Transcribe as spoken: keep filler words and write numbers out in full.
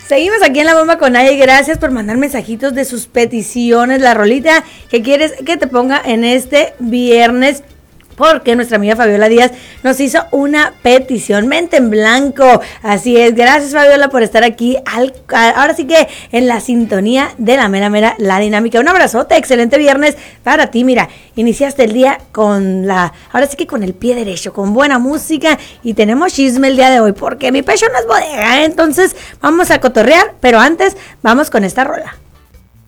Seguimos aquí en La Bomba con Aya y gracias por mandar mensajitos de sus peticiones, la rolita que quieres que te ponga en este viernes. Porque nuestra amiga Fabiola Díaz nos hizo una petición, mente en blanco. Así es, gracias Fabiola por estar aquí. Al, ahora sí que en la sintonía de la mera mera, la dinámica. Un abrazote, excelente viernes para ti. Mira, iniciaste el día con la, ahora sí que con el pie derecho, con buena música. Y tenemos chisme el día de hoy, porque mi pecho no es bodega. Entonces vamos a cotorrear, pero antes vamos con esta rola.